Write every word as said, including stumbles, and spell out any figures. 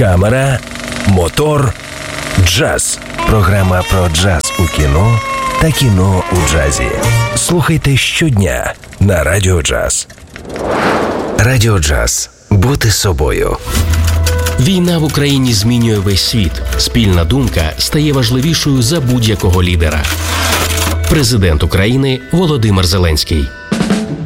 камера, мотор, джаз. Програма про джаз у кіно та кіно у джазі. Слухайте щодня на Радіо Джаз. Радіо Джаз. Бути собою. Війна в Україні змінює весь світ. Спільна думка стає важливішою за будь-якого лідера. Президент України Володимир Зеленський.